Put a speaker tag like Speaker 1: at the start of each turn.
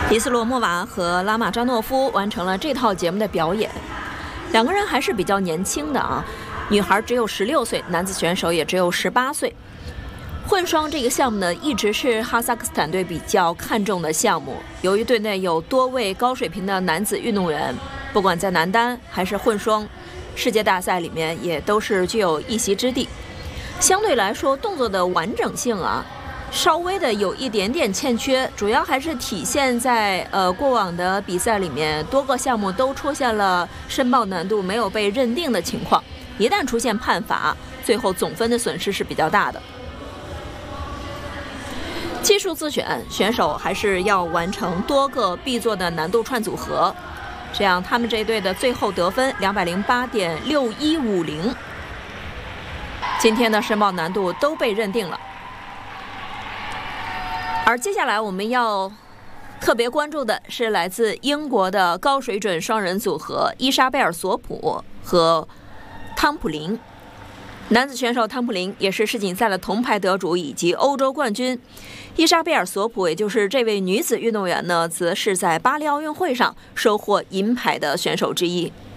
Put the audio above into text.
Speaker 1: 迪斯洛莫娃和拉马扎诺夫完成了这套节目的表演，两个人还是比较年轻的啊，女孩只有16岁，男子选手也只有18岁。混双这个项目呢，一直是哈萨克斯坦队比较看重的项目。由于队内有多位高水平的男子运动员，不管在男单还是混双，世界大赛里面也都是具有一席之地。相对来说，动作的完整性啊，稍微的有一点点欠缺，主要还是体现在过往的比赛里面，多个项目都出现了申报难度没有被认定的情况。一旦出现判罚，最后总分的损失是比较大的。技术自选，选手还是要完成多个必做的难度串组合，这样他们这一队的最后得分208.6150，今天的申报难度都被认定了。而接下来我们要特别关注的是来自英国的高水准双人组合伊莎贝尔·索普和汤普林。男子选手汤普林也是世锦赛的铜牌得主以及欧洲冠军，伊莎贝尔·索普也就是这位女子运动员呢，则是在巴黎奥运会上收获银牌的选手之一。